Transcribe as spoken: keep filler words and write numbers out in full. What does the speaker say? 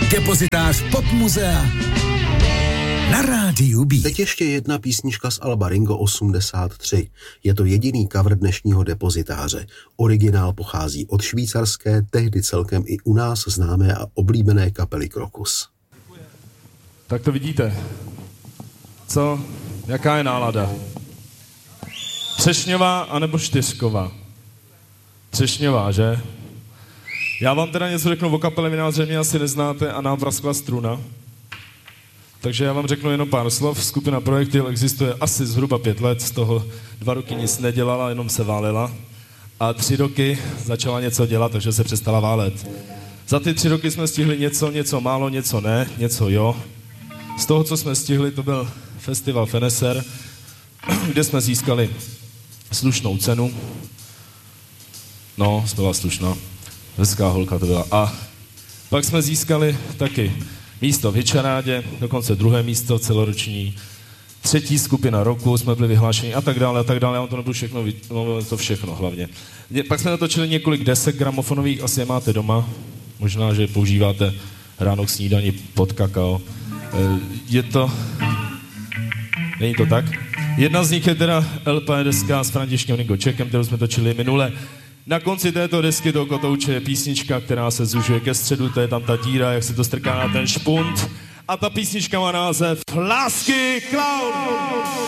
Depozitář Pop Muzea na rádiu B. Teď ještě jedna písnička z alba Ringo osmdesát tři. Je to jediný cover dnešního Depozitáře. Originál pochází od švýcarské, tehdy celkem i u nás známé a oblíbené kapely Krokus. Tak to vidíte. Co? Jaká je nálada? Třešňová anebo čtyřková? Třešňová, že? Já vám teda něco řeknu o kapele, vy nás zřejmě asi neznáte a nám praskla struna. Takže já vám řeknu jenom pár slov. Skupina Projektil existuje asi zhruba pět let, z toho dva roky nic nedělala, jenom se válila. A tři roky začala něco dělat, takže se přestala válet. Za ty tři roky jsme stihli něco, něco málo, něco ne, něco jo. Z toho, co jsme stihli, to byl festival Feneser, kde jsme získali slušnou cenu. No, byla slušná. Hezká holka to byla. A pak jsme získali taky místo v Hitčarádě, dokonce druhé místo celoroční, třetí skupina roku, jsme byli vyhlášeni a tak dále, a tak dále, já vám to nebudu všechno, no, to všechno hlavně. Pak jsme natočili několik desek gramofonových, asi je máte doma, možná, že používáte ráno k snídani pod kakao. Je to... Není to tak? Jedna z nich je teda el pé deska s Františkem Ringočekem, kterou jsme točili minule. Na konci této desky do kotouče je písnička, která se zužuje ke středu, to je tam ta díra, jak se to strká na ten špunt. A ta písnička má název Lásky Clown.